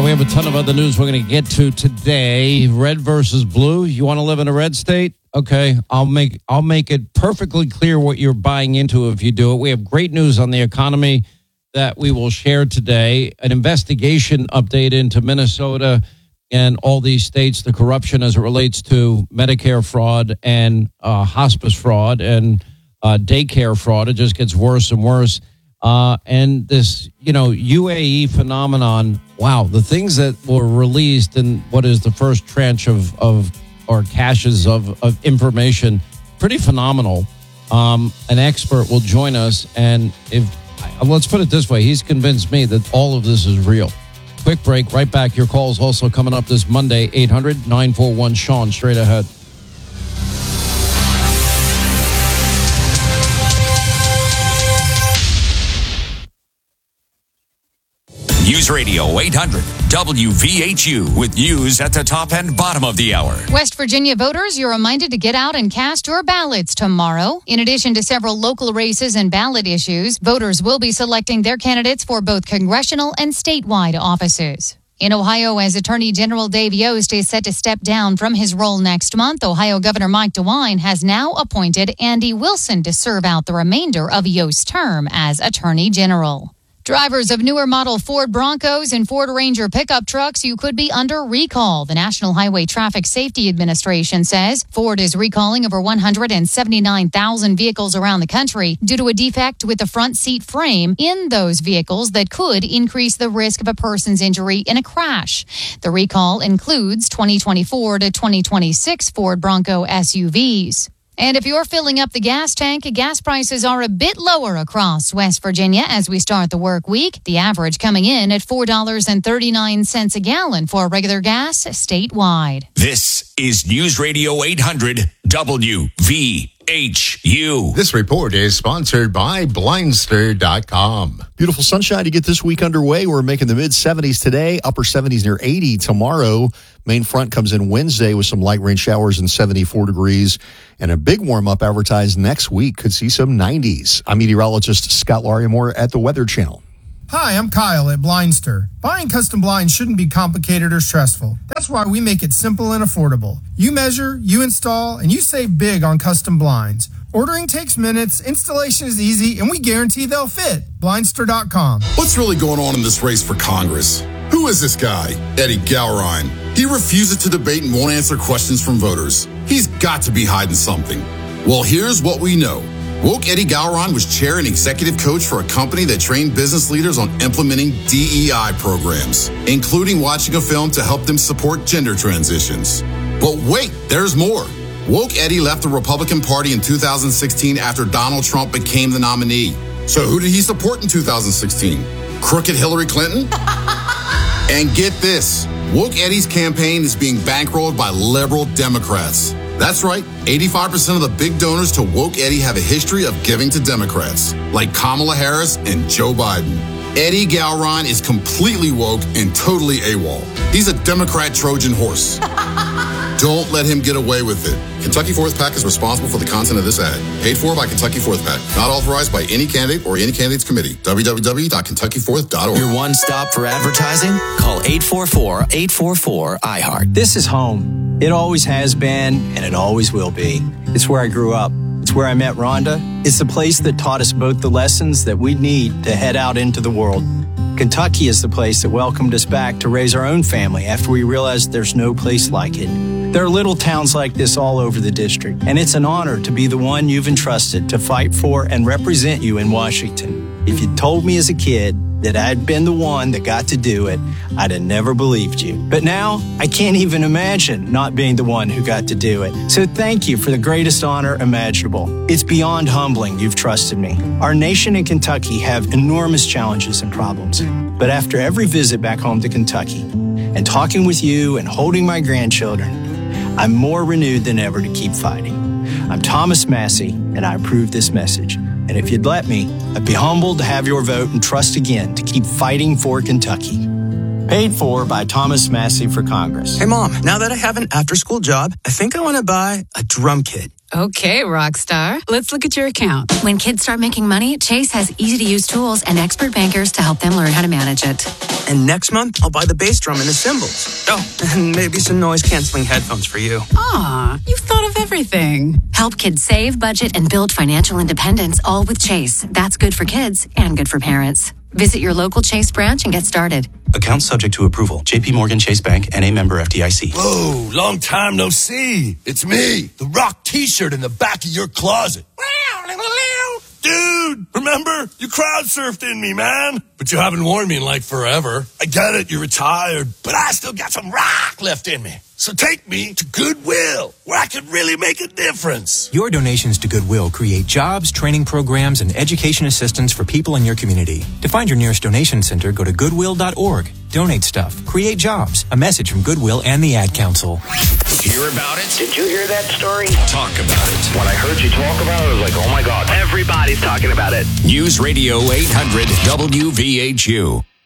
We have a ton of other news we're going to get to today. Red versus blue. You want to live in a red state? Okay, I'll make it perfectly clear what you're buying into if you do it. We have great news on the economy that we will share today. An investigation update into Minnesota and all these states, the corruption as it relates to Medicare fraud and hospice fraud and daycare fraud. It just gets worse and worse. And this, UAE phenomenon, wow, the things that were released in what is the first tranche of caches of information, pretty phenomenal. An expert will join us, and let's put it this way, he's convinced me that all of this is real. Quick break, right back. Your calls also coming up this Monday, 800-941-SEAN, straight ahead. News Radio 800 WVHU with news at the top and bottom of the hour. West Virginia voters, you're reminded to get out and cast your ballots tomorrow. In addition to several local races and ballot issues, voters will be selecting their candidates for both congressional and statewide offices. In Ohio, as Attorney General Dave Yost is set to step down from his role next month, Ohio Governor Mike DeWine has now appointed Andy Wilson to serve out the remainder of Yost's term as Attorney General. Drivers of newer model Ford Broncos and Ford Ranger pickup trucks, you could be under recall. The National Highway Traffic Safety Administration says Ford is recalling over 179,000 vehicles around the country due to a defect with the front seat frame in those vehicles that could increase the risk of a person's injury in a crash. The recall includes 2024 to 2026 Ford Bronco SUVs. And if you're filling up the gas tank, gas prices are a bit lower across West Virginia as we start the work week. The average coming in at $4.39 a gallon for regular gas statewide. This is News Radio 800 WVHU. This report is sponsored by Blindster.com. Beautiful sunshine to get this week underway. We're making the mid-70s today, upper 70s near 80 tomorrow. Main front comes in Wednesday with some light rain showers and 74 degrees. And a big warm-up advertised next week. Could see some 90s. I'm meteorologist Scott Larimore at the Weather Channel. Hi, I'm Kyle at Blindster. Buying custom blinds shouldn't be complicated or stressful. That's why we make it simple and affordable. You measure, you install, and you save big on custom blinds. Ordering takes minutes, installation is easy, and we guarantee they'll fit. Blindster.com. What's really going on in this race for Congress? Who is this guy? Eddie Gowron. He refuses to debate and won't answer questions from voters. He's got to be hiding something. Well, here's what we know. Woke Eddie Gowron was chair and executive coach for a company that trained business leaders on implementing DEI programs, including watching a film to help them support gender transitions. But wait, there's more. Woke Eddie left the Republican Party in 2016 after Donald Trump became the nominee. So who did he support in 2016? Crooked Hillary Clinton? And get this, Woke Eddie's campaign is being bankrolled by liberal Democrats. That's right, 85% of the big donors to Woke Eddie have a history of giving to Democrats, like Kamala Harris and Joe Biden. Eddie Gowron is completely woke and totally AWOL. He's a Democrat Trojan horse. Don't let him get away with it. Kentucky Fourth PAC is responsible for the content of this ad. Paid for by Kentucky Fourth PAC. Not authorized by any candidate or any candidate's committee. www.kentuckyfourth.org. Your one stop for advertising? Call 844-844-IHEART. This is home. It always has been, and it always will be. It's where I grew up. It's where I met Rhonda. It's the place that taught us both the lessons that we need to head out into the world. Kentucky is the place that welcomed us back to raise our own family after we realized there's no place like it. There are little towns like this all over the district, and it's an honor to be the one you've entrusted to fight for and represent you in Washington. If you'd told me as a kid that I'd been the one that got to do it, I'd have never believed you. But now, I can't even imagine not being the one who got to do it. So thank you for the greatest honor imaginable. It's beyond humbling you've trusted me. Our nation and Kentucky have enormous challenges and problems. But after every visit back home to Kentucky, and talking with you and holding my grandchildren, I'm more renewed than ever to keep fighting. I'm Thomas Massey, and I approve this message. And if you'd let me, I'd be humbled to have your vote and trust again to keep fighting for Kentucky. Paid for by Thomas Massey for Congress. Hey, Mom, now that I have an after-school job, I think I want to buy a drum kit. Okay, Rockstar. Let's look at your account. When kids start making money, Chase has easy-to-use tools and expert bankers to help them learn how to manage it. And next month, I'll buy the bass drum and the cymbals. Oh, and maybe some noise-canceling headphones for you. Aw, you've thought of everything. Help kids save, budget, and build financial independence, all with Chase. That's good for kids and good for parents. Visit your local Chase branch and get started. Account subject to approval. J.P. Morgan Chase Bank, N.A. member FDIC. Whoa, long time no see. It's me, the Rock t-shirt in the back of your closet. Dude, remember? You crowd surfed in me, man. But you haven't worn me in like forever. I get it, you're retired, but I still got some rock left in me. So take me to Goodwill, where I can really make a difference. Your donations to Goodwill create jobs, training programs, and education assistance for people in your community. To find your nearest donation center, go to goodwill.org. Donate stuff. Create jobs. A message from Goodwill and the Ad Council. Hear about it? Did you hear that story? Talk about it. When I heard you talk about it, I was like, oh my God. Everybody's talking about it. News Radio 800 WVHU.